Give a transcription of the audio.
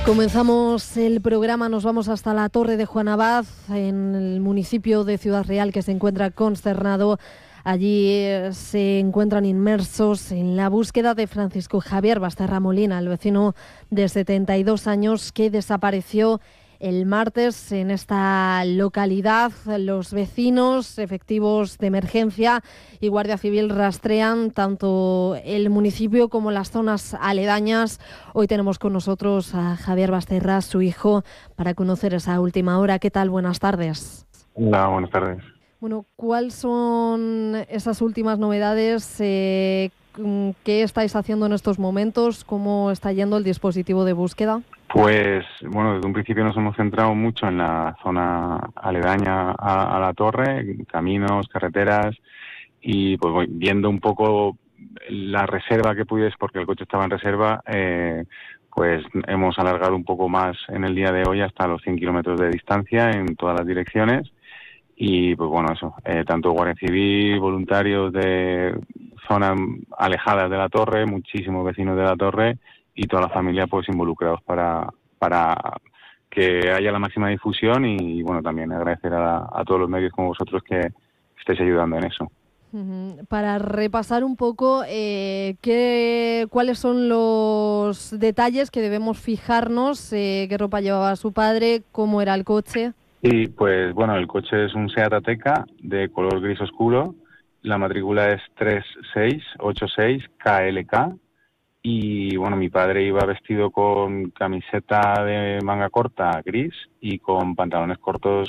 Comenzamos el programa, nos vamos hasta la Torre de Juan Abad, en el municipio de Ciudad Real, que se encuentra consternado. Allí se encuentran inmersos en la búsqueda de Francisco Javier Basterra Molina, el vecino de 72 años que desapareció el martes en esta localidad. Los vecinos, efectivos de emergencia y Guardia Civil rastrean tanto el municipio como las zonas aledañas. Hoy tenemos con nosotros a Javier Basterra, su hijo, para conocer esa última hora. ¿Qué tal? Buenas tardes. Hola, buenas tardes. Bueno, ¿cuáles son esas últimas novedades? ¿Qué estáis haciendo en estos momentos? ¿Cómo está yendo el dispositivo de búsqueda? Pues bueno, desde un principio nos hemos centrado mucho en la zona aledaña a la torre, caminos, carreteras, y pues viendo un poco la reserva que pudiese, porque el coche estaba en reserva, pues hemos alargado un poco más en el día de hoy hasta los 100 kilómetros de distancia en todas las direcciones. Y pues bueno, eso, tanto Guardia Civil, voluntarios de zonas alejadas de la torre, muchísimos vecinos de la torre y toda la familia pues involucrados para que haya la máxima difusión y bueno, también agradecer a todos los medios como vosotros que estáis ayudando en eso. Para repasar un poco, ¿cuáles son los detalles que debemos fijarnos? ¿Qué ropa llevaba su padre? ¿Cómo era el coche? Y pues bueno, el coche es un Seat Ateca de color gris oscuro, la matrícula es 3686 KLK. Y bueno, mi padre iba vestido con camiseta de manga corta gris y con pantalones cortos